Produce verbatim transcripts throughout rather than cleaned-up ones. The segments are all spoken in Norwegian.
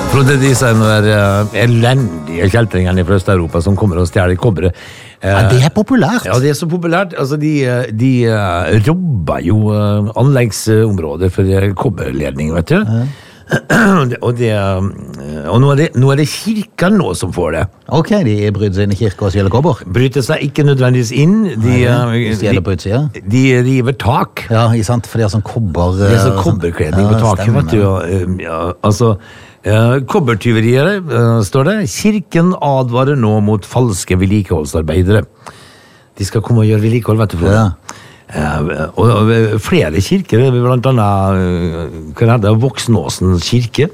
Trodde disse er elendige kjeltringene fra Øst-Europa som kommer og stjeler kobberet. Ja, det er populært. Ja, det er så populært. Altså, de, de robber jo anleggsområdet for kobberledning, vet du. Ja. og, det, og nå, er det, nå er det kirken nå som får det. Ok, de bryter seg inn i kirke og stjeler kobber? Bryter seg ikke nødvendigvis inn. De, Nei, de stjeler på utsida? De, de river tak. Ja, sant, for de har sånn kobber... Det er sånn kobberkledning ja, på taket, vet du. Ja, altså... Uh, kobbertyverier, uh, står det. Kirken advarer nå mot falske vedlikeholdsarbeidere. De skal komme og gjøre vedlikehold, vet du. Ja. Uh, og, og flere kirker, blant annet hva heter det, Voksnåsen kirke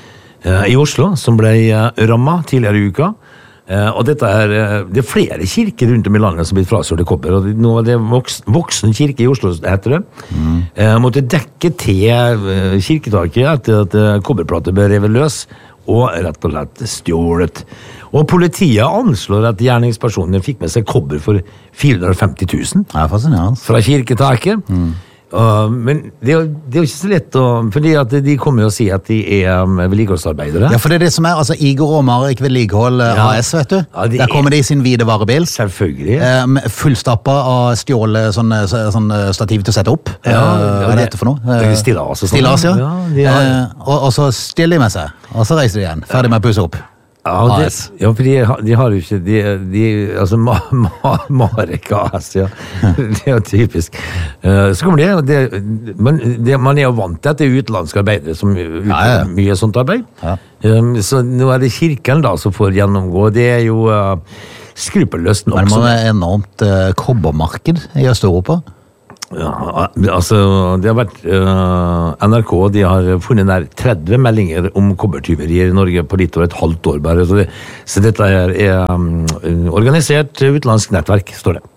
uh, i Oslo, som ble uh, rammet tidligere i uka. Uh, og dette er, uh, det er flere kirker rundt om i landet som blir frastjålet kobber, og nå er det voks, Voksen kirke i Oslo, heter det. Mm. Uh, måtte dekke til uh, kirketaket etter at uh, kobberplater ble revet løs, og rett og slett stjålet. Og politiet anslår at gjerningspersoner fikk med seg kobber for fire hundre og femti tusen ja, fra kirketaket. Mm. Uh, men det er, jo, det er jo ikke så lett å, fordi at de kommer jo å si at de er um, vedlikeholdsarbeidere. Ja, for det er det som er, altså Igor og Marek Vedlikehold ja. A S, vet du. Ja, de Der kommer de i sin hvide varebil. Selvfølgelig. Um, fullstappa av stjåle sånne, sånne stativ til å sette opp. Ja, uh, hva er dette for noe? Det er stillas og sånn. Stillas, ja. ja de har... uh, og, og så stjeler de med seg, og så reiser de igjen, ferdig med å pusse opp. Ja, det, ja, for de, de har jo ikke de, de, altså ma, ma, Marek A S, ja. Det er jo typisk. Uh, så kommer de, det, men det, man er jo vant til at det er utenlandske arbeidere som utfører ja, ja. mye sånt arbeid. Ja. Um, så nå er det kirken da som får gjennomgå. Det er jo uh, skrupelløst nok. Men det må være enormt uh, kobbermarked i Øst-Europa. Ja, altså det har vært uh, N R K, de har funnet nær tretti meldinger om kobbertyverier i Norge på litt over et halvt år bare, så, det, så dette er, er um, organisert utenlandsk nettverk, står det.